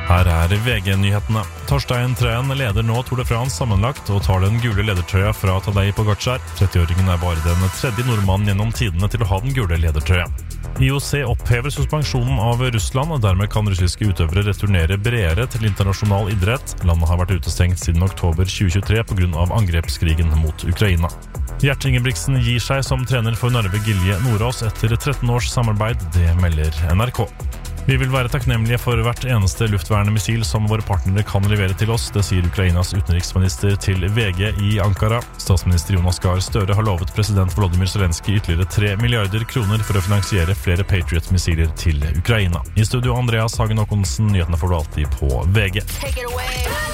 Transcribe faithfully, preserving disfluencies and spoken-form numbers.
Her er V G-nyhetene. Torstein Træen leder nå Tour de France sammenlagt og tar den gule ledertrøya fra Tadej Pogačar. trettiåringen er bare den tredje nordmannen gjennom tidene til å ha den gule ledertrøya. I O C opphever suspensjonen av Russland, og dermed kan russiske utøvere returnere bredere til internasjonal idrett. Landet har vært utestengt siden oktober tjue tjuetre på grunn av angrepskrigen mot Ukraina. Gjert Ingebrigtsen gir seg som trener for Narve Gilje Nordås etter tretten års samarbeid, det melder N R K. Vi vil være takknemlige for hvert eneste luftvernmissil som våre partnere kan levere til oss, det sier Ukrainas utenriksminister til V G i Ankara. Statsminister Jonas Gahr Støre har lovet president Volodymyr Zelenskyj ytterligere tre milliarder kroner for å finansiere flere Patriot-missiler til Ukraina. I studio Andreas Hagen Håkonsen, nyhetene får du alltid på V G.